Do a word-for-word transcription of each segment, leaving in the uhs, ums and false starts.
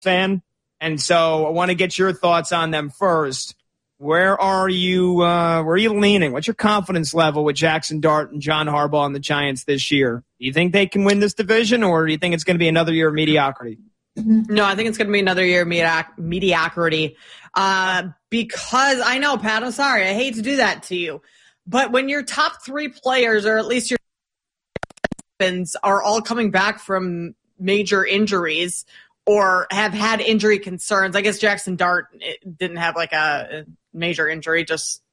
fan, and so I want to get your thoughts on them first. Where are you? Uh, where are you leaning? What's your confidence level with Jackson Dart and John Harbaugh and the Giants this year? Do you think they can win this division, or do you think it's going to be another year of mediocrity? No, I think it's going to be another year of medioc- mediocrity. Uh, because I know, Pat, I'm sorry, I hate to do that to you, but when your top three players, or at least your weapons, are all coming back from major injuries or have had injury concerns, I guess Jackson Dart didn't have like a major injury, just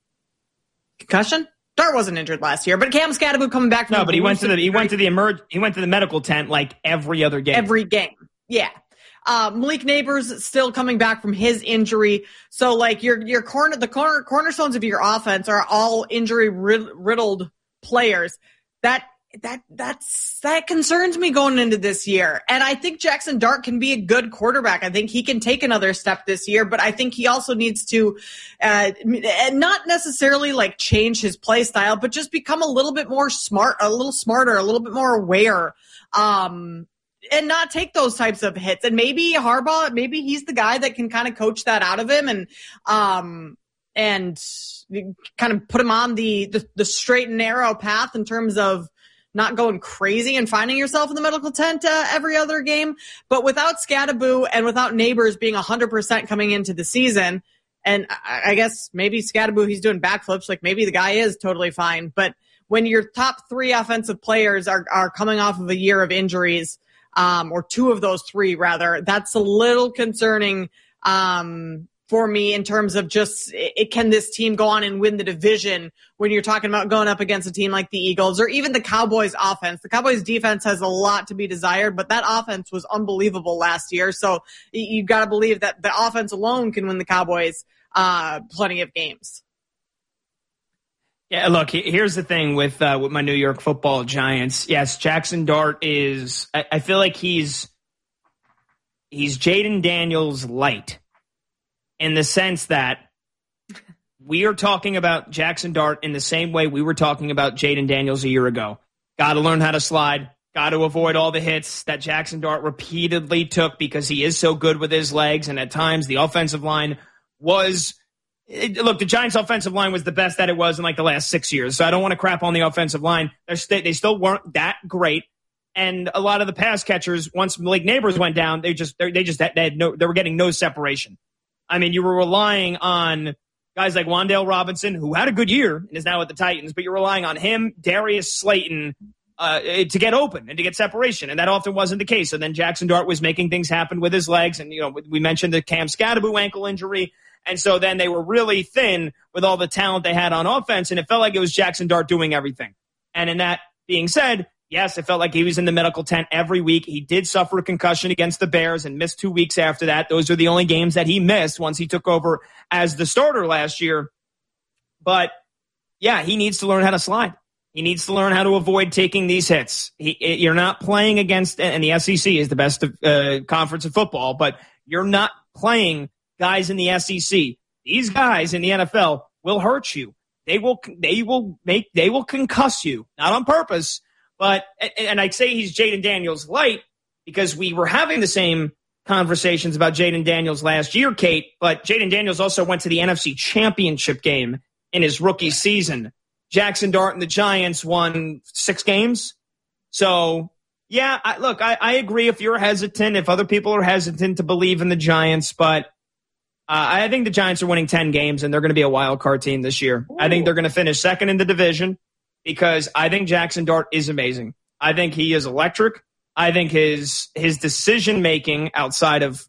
concussion. Dart wasn't injured last year, but Cam Skattebo coming back from no, but he went to the he went to the emerg he went to the medical tent like every other game. Every game, yeah. Uh, Malik Neighbors still coming back from his injury, so like your your corner the corner cornerstones of your offense are all injury riddled players. That that that's that concerns me going into this year. And I think Jackson Dart can be a good quarterback. I think he can take another step this year, but I think he also needs to uh not necessarily like change his play style, but just become a little bit more smart, a little smarter, a little bit more aware, um and not take those types of hits. And maybe Harbaugh, maybe he's the guy that can kind of coach that out of him and um and kind of put him on the the, the straight and narrow path in terms of not going crazy and finding yourself in the medical tent uh, every other game. But without Skattebo and without Neighbors being one hundred percent coming into the season, and I, I guess maybe Skattebo, he's doing backflips, like maybe the guy is totally fine. But when your top three offensive players are, are coming off of a year of injuries, um, or two of those three rather, that's a little concerning um, for me in terms of just it, it, can this team go on and win the division when you're talking about going up against a team like the Eagles or even the Cowboys offense. The Cowboys defense has a lot to be desired, but that offense was unbelievable last year. So you got to believe that the offense alone can win the Cowboys uh, plenty of games. Yeah, look, here's the thing with uh, with my New York Football Giants. Yes, Jackson Dart is I, I feel like he's he's Jaden Daniels light. In the sense that we are talking about Jackson Dart in the same way we were talking about Jaden Daniels a year ago. Got to learn how to slide. Got to avoid all the hits that Jackson Dart repeatedly took because he is so good with his legs. And at times the offensive line was it, – look, the Giants' offensive line was the best that it was in like the last six years. So I don't want to crap on the offensive line. They're st- they still weren't that great. And a lot of the pass catchers, once Malik Neighbors went down, they just they just they had no they were getting no separation. I mean, you were relying on guys like Wan'Dale Robinson, who had a good year and is now at the Titans, but you're relying on him, Darius Slayton, uh, to get open and to get separation, and that often wasn't the case. So then Jackson Dart was making things happen with his legs, and you know we mentioned the Cam Skattebo ankle injury, and so then they were really thin with all the talent they had on offense, and it felt like it was Jackson Dart doing everything. And in that being said, yes, it felt like he was in the medical tent every week. He did suffer a concussion against the Bears and missed two weeks after that. Those are the only games that he missed once he took over as the starter last year. But, yeah, he needs to learn how to slide. He needs to learn how to avoid taking these hits. He, you're not playing against – and the S E C is the best uh, conference of football, but you're not playing guys in the S E C. These guys in the N F L will hurt you. They will they will make they will concuss you, not on purpose. But, and I'd say he's Jaden Daniels light because we were having the same conversations about Jaden Daniels last year, Kate, but Jaden Daniels also went to the N F C Championship game in his rookie season. Jackson Dart and the Giants won six games. So, yeah, I, look, I, I agree if you're hesitant, if other people are hesitant to believe in the Giants, but uh, I think the Giants are winning ten games and they're going to be a wild card team this year. Ooh. I think they're going to finish second in the division. Because I think Jackson Dart is amazing. I think he is electric. I think his his decision-making outside of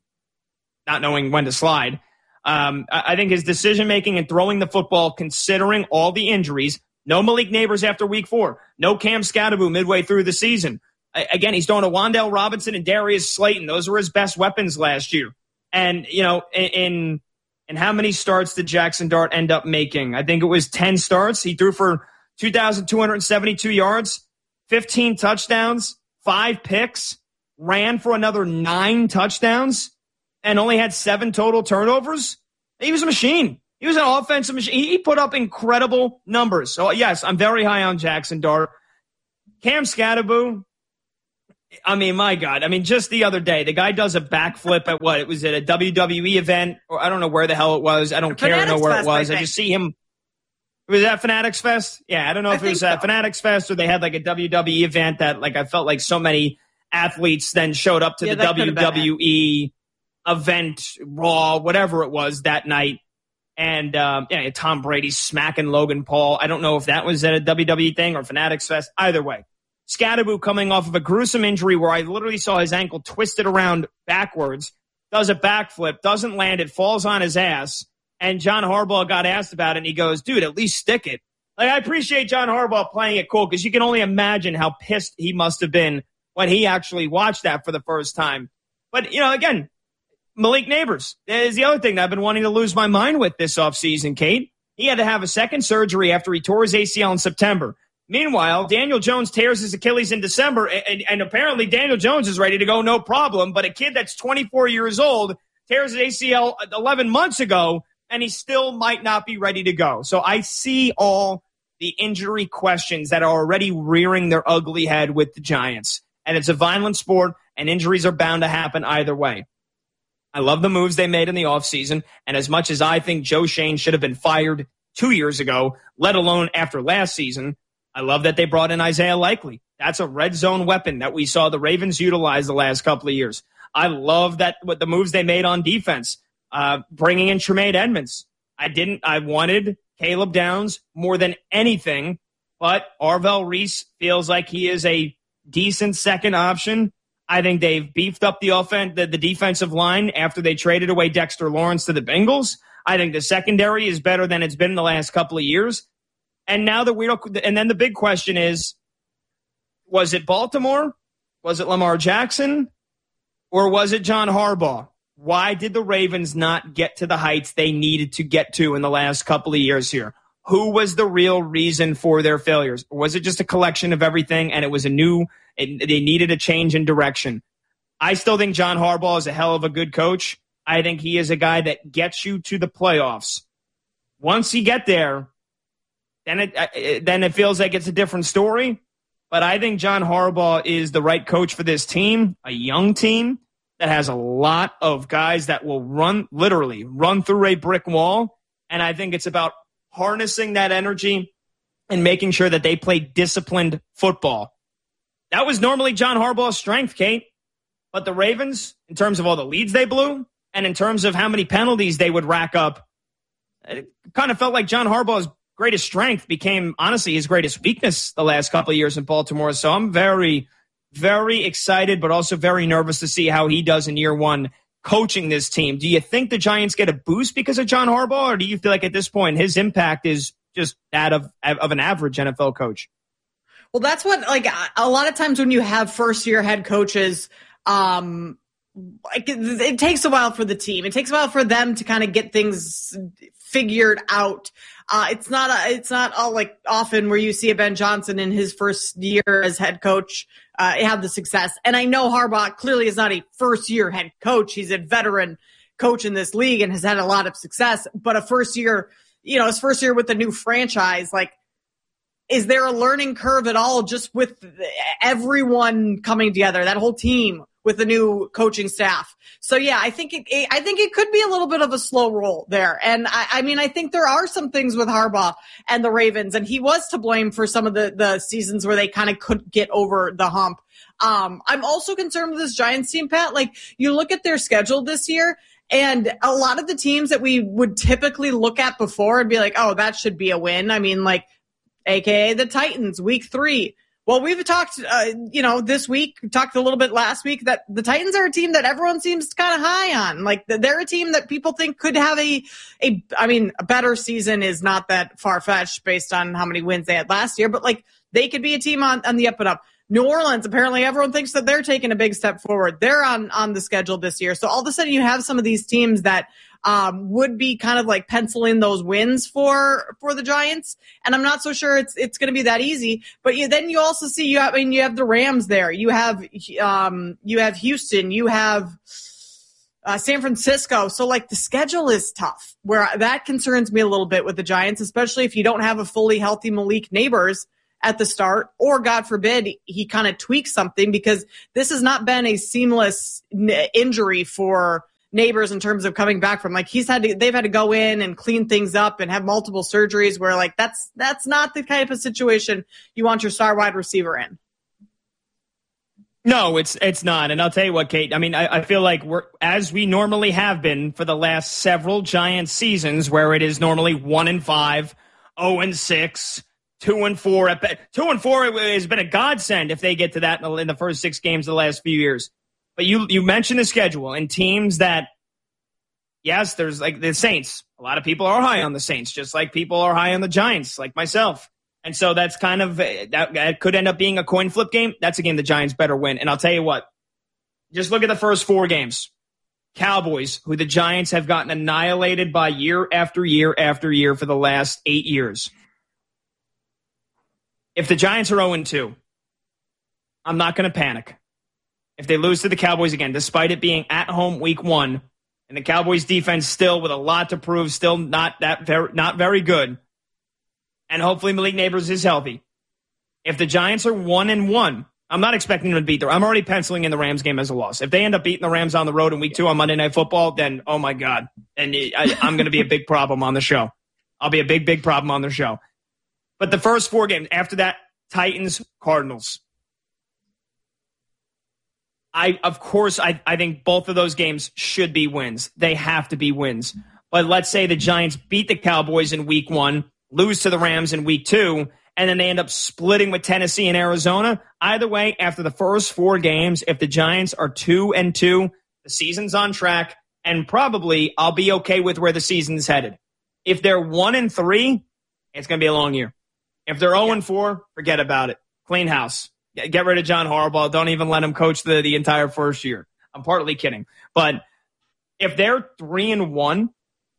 not knowing when to slide, um, I think his decision-making and throwing the football, considering all the injuries, no Malik Neighbors after week four, no Cam Skattebo midway through the season. I, again, he's throwing to Wan'Dale Robinson and Darius Slayton. Those were his best weapons last year. And, you know, in, in how many starts did Jackson Dart end up making? I think it was ten starts. He threw for two thousand two hundred seventy-two yards, fifteen touchdowns, five picks, ran for another nine touchdowns, and only had seven total turnovers. He was a machine. He was an offensive machine. He put up incredible numbers. So, yes, I'm very high on Jackson Dart. Cam Skattebo, I mean, my God. I mean, just the other day, the guy does a backflip at what? It was at a W W E event, or I don't know where the hell it was. I don't care to know where Fest, it was. I, I just see him. Was that Fanatics Fest? Yeah, I don't know if I it was so. at Fanatics Fest or they had like a W W E event that like I felt like so many athletes then showed up to yeah, the W W E event, Raw, whatever it was that night. And um, yeah, Tom Brady smacking Logan Paul. I don't know if that was at a W W E thing or Fanatics Fest. Either way. Scatterboo coming off of a gruesome injury where I literally saw his ankle twisted around backwards, does a backflip, doesn't land it, falls on his ass. And John Harbaugh got asked about it, and he goes, dude, at least stick it. Like, I appreciate John Harbaugh playing it cool because you can only imagine how pissed he must have been when he actually watched that for the first time. But, you know, again, Malik Neighbors is the other thing that I've been wanting to lose my mind with this offseason, Kate. He had to have a second surgery after he tore his A C L in September. Meanwhile, Daniel Jones tears his Achilles in December, and, and apparently Daniel Jones is ready to go, no problem. But a kid that's twenty-four years old tears his A C L eleven months ago, and he still might not be ready to go. So I see all the injury questions that are already rearing their ugly head with the Giants. And it's a violent sport, and injuries are bound to happen either way. I love the moves they made in the offseason, and as much as I think Joe Shane should have been fired two years ago, let alone after last season, I love that they brought in Isaiah Likely. That's a red zone weapon that we saw the Ravens utilize the last couple of years. I love that what the moves they made on defense, uh, bringing in Tremaine Edmonds. I didn't. I wanted Caleb Downs more than anything, but Arvell Reese feels like he is a decent second option. I think they've beefed up the offense, the, the defensive line after they traded away Dexter Lawrence to the Bengals. I think the secondary is better than it's been in the last couple of years. And now that we don't, and then the big question is, was it Baltimore? Was it Lamar Jackson? Or was it John Harbaugh? Why did the Ravens not get to the heights they needed to get to in the last couple of years here? Who was the real reason for their failures? Or was it just a collection of everything and it was a new, it, they needed a change in direction? I still think John Harbaugh is a hell of a good coach. I think he is a guy that gets you to the playoffs. Once you get there, then it, then it feels like it's a different story. But I think John Harbaugh is the right coach for this team, a young team that has a lot of guys that will run, literally run through a brick wall. And I think it's about harnessing that energy and making sure that they play disciplined football. That was normally John Harbaugh's strength, Kate. But the Ravens, in terms of all the leads they blew and in terms of how many penalties they would rack up, it kind of felt like John Harbaugh's greatest strength became, honestly, his greatest weakness the last couple of years in Baltimore. So I'm very, very excited, but also very nervous to see how he does in year one coaching this team. Do you think the Giants get a boost because of John Harbaugh, or do you feel like at this point his impact is just that of, of an average N F L coach? Well, that's what, like, a lot of times when you have first-year head coaches, um, like it, it takes a while for the team. It takes a while for them to kind of get things figured out. Uh, it's not a, it's not all like often where you see a Ben Johnson in his first year as head coach uh, have the success. And I know Harbaugh clearly is not a first year head coach. He's a veteran coach in this league and has had a lot of success. But a first year, you know, his first year with the new franchise, like, is there a learning curve at all just with everyone coming together, that whole team with the new coaching staff? So yeah, I think it, it, I think it could be a little bit of a slow roll there. And I, I mean, I think there are some things with Harbaugh and the Ravens, and he was to blame for some of the, the seasons where they kind of couldn't get over the hump. Um, I'm also concerned with this Giants team, Pat. Like, you look at their schedule this year, and a lot of the teams that we would typically look at before and be like, oh, that should be a win. I mean, like, A K A the Titans, week three. Well, we've talked, uh, you know, this week, we talked a little bit last week that the Titans are a team that everyone seems kind of high on. Like, they're a team that people think could have a, a, I mean, a better season is not that far-fetched based on how many wins they had last year, but like, they could be a team on, on the up and up. New Orleans, apparently everyone thinks that they're taking a big step forward. They're on, on the schedule this year. So all of a sudden you have some of these teams that um, would be kind of like penciling those wins for, for the Giants. And I'm not so sure it's, it's going to be that easy, but you, then you also see, you have, I mean, you have the Rams there. You have, um, you have Houston, you have, uh, San Francisco. So like the schedule is tough, where that concerns me a little bit with the Giants, especially if you don't have a fully healthy Malik Neighbors. at the start, or God forbid he kind of tweaks something, because this has not been a seamless n- injury for Neighbors in terms of coming back from. Like, he's had to, they've had to go in and clean things up and have multiple surgeries where, like, that's, that's not the type of situation you want your star wide receiver in. No, it's it's not. And I'll tell you what, Kate, I mean, I, I feel like we're, as we normally have been for the last several Giants seasons, where it is normally one and five, oh and six, two and four. At, two and four has been a godsend if they get to that in the, in the first six games of the last few years. But you you mentioned the schedule and teams that, yes, there's like the Saints. A lot of people are high on the Saints, just like people are high on the Giants, like myself. And so that's kind of, that, that could end up being a coin flip game. That's a game the Giants better win. And I'll tell you what, just look at the first four games. Cowboys, who the Giants have gotten annihilated by year after year after year for the last eight years. If the Giants are oh and two, I'm not going to panic. If they lose to the Cowboys again, despite it being at home week one, and the Cowboys defense still with a lot to prove, still not that very, not very good, and hopefully Malik Neighbors is healthy. If the Giants are one and one, I'm not expecting them to beat them. I'm already penciling in the Rams game as a loss. If they end up beating the Rams on the road in week two on Monday Night Football, then oh my God, and I, I'm going to be a big problem on the show. I'll be a big, big problem on the show. But the first four games after that, Titans, Cardinals. I, of course, I, I think both of those games should be wins. They have to be wins. But let's say the Giants beat the Cowboys in week one, lose to the Rams in week two, and then they end up splitting with Tennessee and Arizona. Either way, after the first four games, if the Giants are two and two, the season's on track, and probably I'll be okay with where the season's headed. If they're one and three, it's going to be a long year. If they're oh and four, forget about it. Clean house. Get rid of John Harbaugh. Don't even let him coach the, the entire first year. I'm partly kidding. But if they're three and one,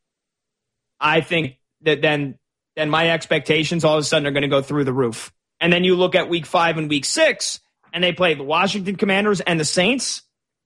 I think that then then my expectations all of a sudden are going to go through the roof. And then you look at week five and week six, and they play the Washington Commanders and the Saints.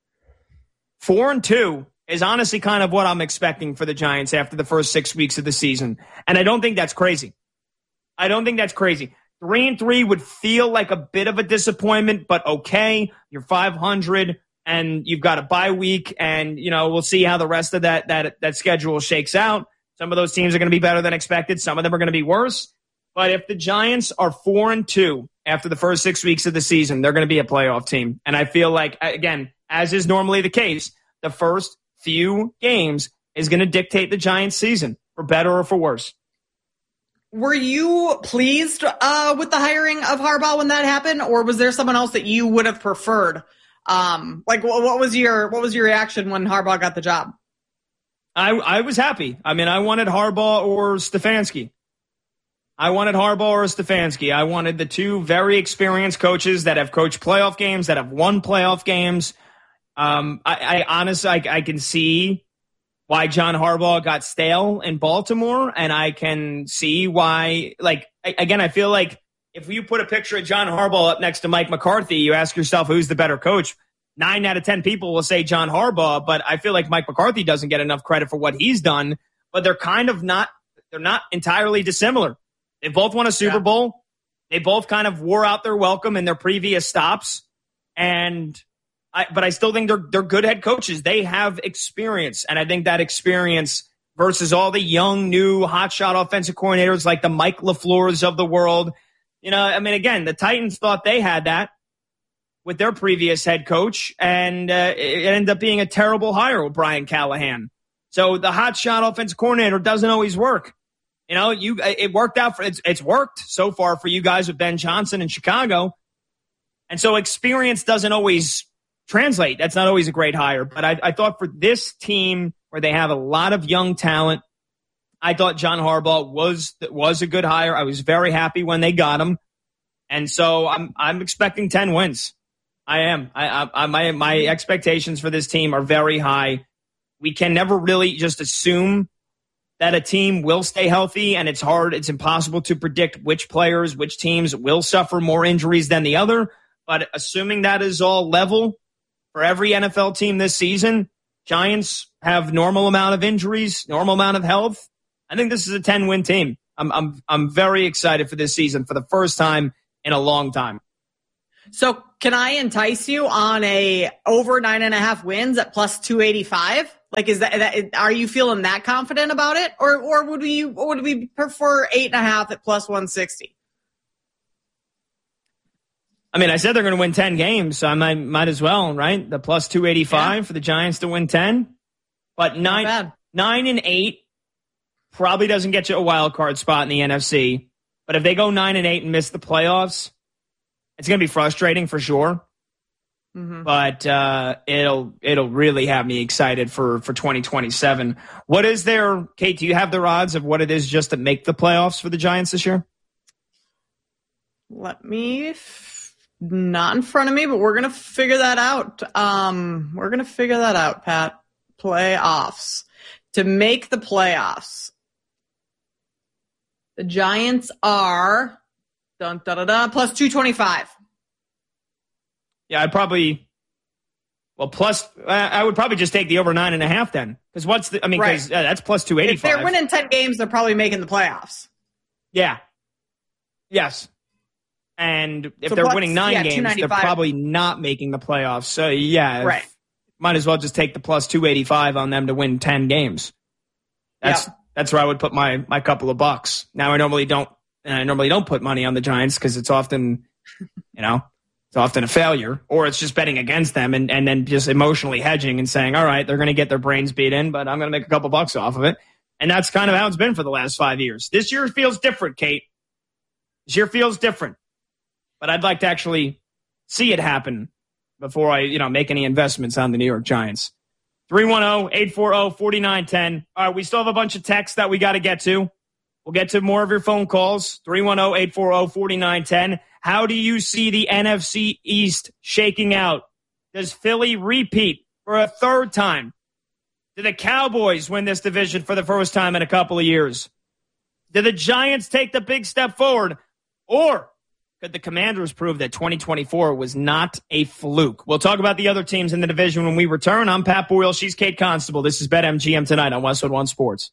Four and two is honestly kind of what I'm expecting for the Giants after the first six weeks of the season. And I don't think that's crazy. I don't think that's crazy. Three and three would feel like a bit of a disappointment, but okay, you're five hundred and you've got a bye week, and you know we'll see how the rest of that that that schedule shakes out. Some of those teams are going to be better than expected. Some of them are going to be worse. But if the Giants are four and two after the first six weeks of the season, they're going to be a playoff team. And I feel like, again, as is normally the case, the first few games is going to dictate the Giants' season, for better or for worse. Were you pleased uh, with the hiring of Harbaugh when that happened, or was there someone else that you would have preferred? Um, like, what, what was your what was your reaction when Harbaugh got the job? I I was happy. I mean, I wanted Harbaugh or Stefanski. I wanted Harbaugh or Stefanski. I wanted the two very experienced coaches that have coached playoff games, that have won playoff games. Um, I, I honestly, I, I can see why John Harbaugh got stale in Baltimore, and I can see why, like, again, I feel like if you put a picture of John Harbaugh up next to Mike McCarthy, you ask yourself who's the better coach. Nine out of ten people will say John Harbaugh, but I feel like Mike McCarthy doesn't get enough credit for what he's done, but they're kind of not, they're not entirely dissimilar. They both won a Super yeah. Bowl. They both kind of wore out their welcome in their previous stops, and I, but I still think they're they're good head coaches. They have experience, and I think that experience versus all the young, new, hotshot offensive coordinators like the Mike LaFleurs of the world. You know, I mean, again, the Titans thought they had that with their previous head coach, and uh, it ended up being a terrible hire with Brian Callahan. So the hotshot offensive coordinator doesn't always work. You know, you it worked out for it's it's worked so far for you guys with Ben Johnson in Chicago, and so experience doesn't always translate. That's not always a great hire. But I, I thought for this team where they have a lot of young talent, I thought John Harbaugh was was a good hire. I was very happy when they got him, and so I'm I'm expecting ten wins. I am. I, I my my expectations for this team are very high. We can never really just assume that a team will stay healthy, and it's hard. It's impossible to predict which players, which teams will suffer more injuries than the other. But assuming that is all level for every N F L team this season, Giants have normal amount of injuries, normal amount of health. I think this is a ten-win team. I'm I'm I'm very excited for this season. For the first time in a long time. So can I entice you on a over nine and a half wins at plus two eighty-five? Like, is that, that are you feeling that confident about it? Or, or would we, would we prefer eight and a half at plus one sixty? I mean, I said they're going to win ten games, so I might, might as well, right? The plus two eighty-five yeah. for the Giants to win ten. But nine, nine and eight probably doesn't get you a wild card spot in the N F C. But if they go nine and eight and miss the playoffs, it's going to be frustrating for sure. Mm-hmm. But uh, it'll it'll really have me excited for, for twenty twenty-seven. What is there, Kate, do you have the odds of what it is just to make the playoffs for the Giants this year? Let me, f- not in front of me, but we're going to figure that out. Um, we're going to figure that out, Pat. Playoffs. To make the playoffs, the Giants are dun, da, da, da, plus two twenty-five. Yeah, I'd probably, well, plus, uh, I would probably just take the over nine and a half then. Because what's the, I mean, because right. uh, that's plus two eighty-five. If they're winning ten games, they're probably making the playoffs. Yeah. Yes. And if so they're plus, winning nine yeah, games, they're probably not making the playoffs. So, yeah. Right. If, might as well just take the plus two eighty-five on them to win ten games. That's, yep. that's where I would put my, my couple of bucks. Now, I normally don't, and I normally don't put money on the Giants because it's often, you know, it's often a failure, or it's just betting against them and, and then just emotionally hedging and saying, all right, they're going to get their brains beat in, but I'm going to make a couple bucks off of it. And that's kind of how it's been for the last five years. This year feels different, Kate. This year feels different. But I'd like to actually see it happen before I, you know, make any investments on the New York Giants. three one zero, eight four zero, four nine one zero. All right, we still have a bunch of texts that we got to get to. We'll get to more of your phone calls. three one zero, eight four zero, four nine one zero. How do you see the N F C East shaking out? Does Philly repeat for a third time? Do the Cowboys win this division for the first time in a couple of years? Do the Giants take the big step forward? Or could the Commanders prove that twenty twenty-four was not a fluke? We'll talk about the other teams in the division when we return. I'm Pat Boyle. She's Kate Constable. This is BetMGM tonight on Westwood One Sports.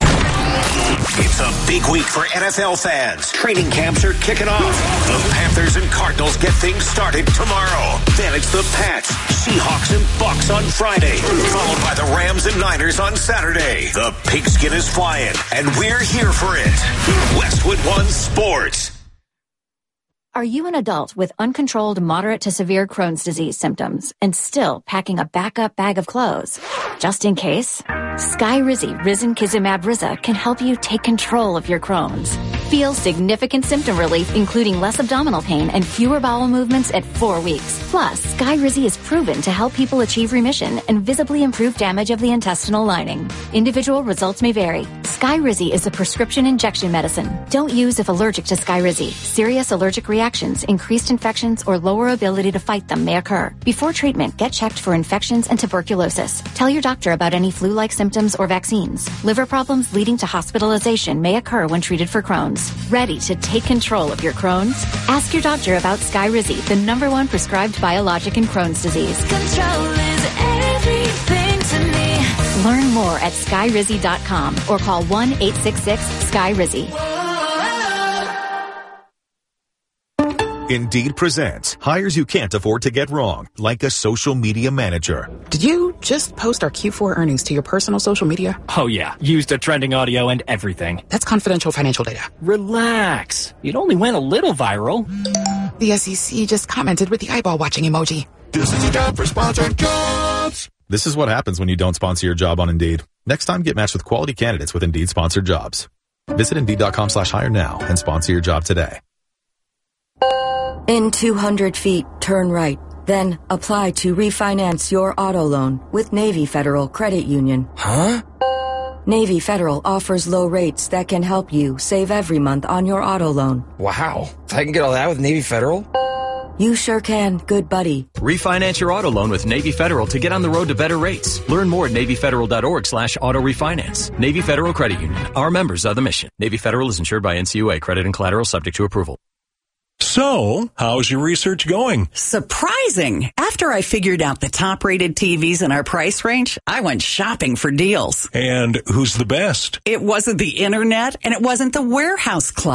It's a big week for N F L fans. Training camps are kicking off. The Panthers and Cardinals get things started tomorrow. Then it's the Pats, Seahawks, and Bucks on Friday, followed by the Rams and Niners on Saturday. The pigskin is flying, and we're here for it. Westwood One Sports. Are you an adult with uncontrolled moderate to severe Crohn's disease symptoms and still packing a backup bag of clothes? Just in case, Skyrizi Risankizumab Riza can help you take control of your Crohn's. Feel significant symptom relief, including less abdominal pain and fewer bowel movements at four weeks. Plus, Skyrizi is proven to help people achieve remission and visibly improve damage of the intestinal lining. Individual results may vary. Skyrizi is a prescription injection medicine. Don't use if allergic to Skyrizi. Serious allergic reactions, increased infections, or lower ability to fight them may occur. Before treatment, get checked for infections and tuberculosis. Tell your doctor about any flu-like symptoms or vaccines. Liver problems leading to hospitalization may occur when treated for Crohn's. Ready to take control of your Crohn's? Ask your doctor about Skyrizi, the number one prescribed biologic in Crohn's disease. Control is everything to me. Learn more at skyrizi dot com or call one eight six six Sky Rizzi. Indeed presents hires you can't afford to get wrong, like a social media manager. Did you just post our Q four earnings to your personal social media? Oh yeah, used a trending audio and everything. That's confidential financial data. Relax. It only went a little viral. The S E C just commented with the eyeball watching emoji. This is a job for sponsored jobs. This is what happens when you don't sponsor your job on Indeed. Next time, get matched with quality candidates with Indeed sponsored jobs. Visit Indeed.com slash hire now and sponsor your job today. In two hundred feet, turn right. Then apply to refinance your auto loan with Navy Federal Credit Union. Huh? Navy Federal offers low rates that can help you save every month on your auto loan. Wow. I can get all that with Navy Federal? You sure can, good buddy. Refinance your auto loan with Navy Federal to get on the road to better rates. Learn more at NavyFederal.org slash auto refinance. Navy Federal Credit Union. Our members are the mission. Navy Federal is insured by N C U A. Credit and collateral subject to approval. So, how's your research going? Surprising. After I figured out the top-rated T Vs in our price range, I went shopping for deals. And who's the best? It wasn't the internet, and it wasn't the Warehouse Club.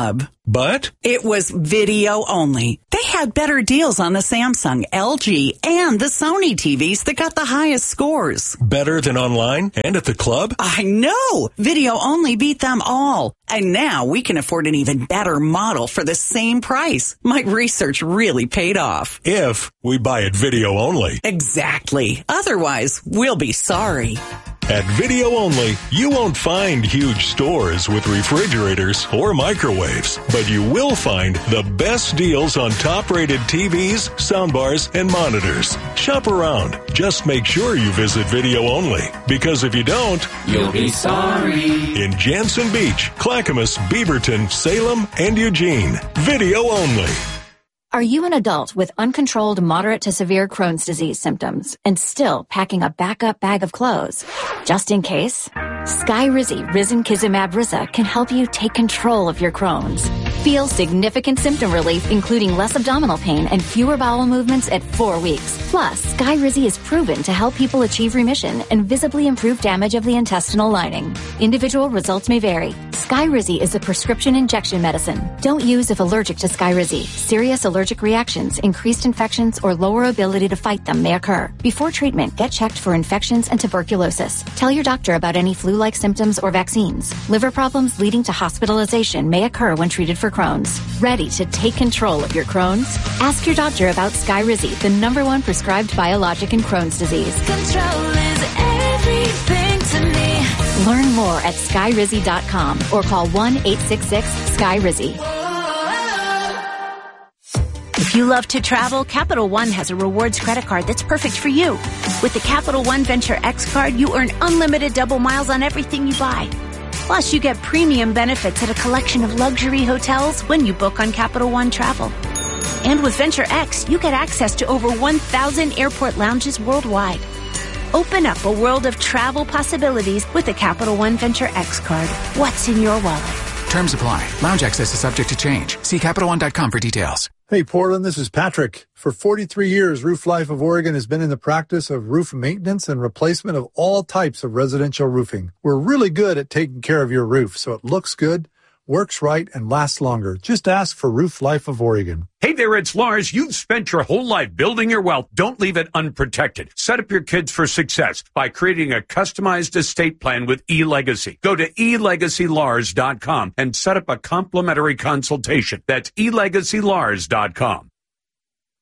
But it was video only. They had better deals on the Samsung, L G, and the Sony T Vs that got the highest scores. better than online and at the club? I know! Video only beat them all. And now we can afford an even better model for the same price. My research really paid off. If we buy it video only. Exactly. Otherwise, we'll be sorry. At Video Only, you won't find huge stores with refrigerators or microwaves, but you will find the best deals on top-rated T Vs, soundbars, and monitors. Shop around. Just make sure you visit Video Only, because if you don't, you'll be sorry. In Jansen Beach, Clackamas, Beaverton, Salem, and Eugene. Video Only. Are you an adult with uncontrolled moderate to severe Crohn's disease symptoms and still packing a backup bag of clothes? Just in case, Skyrizi Risankizumab Risa can help you take control of your Crohn's. Feel significant symptom relief, including less abdominal pain and fewer bowel movements at four weeks. Plus, Skyrizi is proven to help people achieve remission and visibly improve damage of the intestinal lining. Individual results may vary. Skyrizi is a prescription injection medicine. Don't use if allergic to Skyrizi. Serious allergic reactions, increased infections, or lower ability to fight them may occur. Before treatment, get checked for infections and tuberculosis. Tell your doctor about any flu-like symptoms or vaccines. Liver problems leading to hospitalization may occur when treated for Crohn's. Ready to take control of your Crohn's? Ask your doctor about Skyrizi, the number one prescribed biologic in Crohn's disease. Control is everything to me. Learn more at skyrizi dot com or call one eight six six sky rizi. If you love to travel, Capital One has a rewards credit card that's perfect for you. With the Capital One Venture X card, you earn unlimited double miles on everything you buy. Plus, you get premium benefits at a collection of luxury hotels when you book on Capital One Travel. And with Venture X, you get access to over one thousand airport lounges worldwide. Open up a world of travel possibilities with the Capital One Venture X card. What's in your wallet? Terms apply. Lounge access is subject to change. See Capital One dot com for details. Hey, Portland, this is Patrick. For forty-three years, Roof Life of Oregon has been in the practice of roof maintenance and replacement of all types of residential roofing. We're really good at taking care of your roof so it looks good, works right, and lasts longer. Just ask for Roof Life of Oregon. Hey there, it's Lars. You've spent your whole life building your wealth. Don't leave it unprotected. Set up your kids for success by creating a customized estate plan with eLegacy. Go to e legacy lars dot com and set up a complimentary consultation. That's e legacy lars dot com.